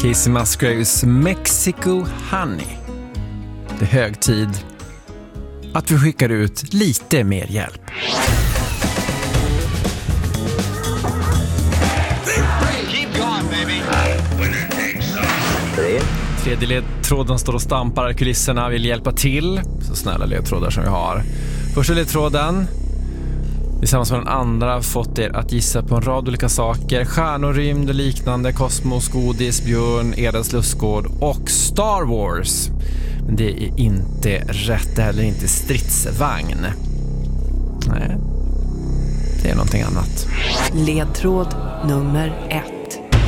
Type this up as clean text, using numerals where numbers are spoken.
Casey Musgraves Mexico Honey. Det är hög tid att vi skickar ut lite mer hjälp. Tredje ledtråden står och stampar i kulisserna, vill hjälpa till. Så snälla ledtrådar som vi har. Första ledtråden, tillsammans med den andra, fått er att gissa på en rad olika saker. Stjärnor, rymd och liknande, kosmos, godis, björn, Edens lustgård och Star Wars. Men det är inte rätt, eller inte stridsvagn. Nej, det är någonting annat. Ledtråd nummer 1.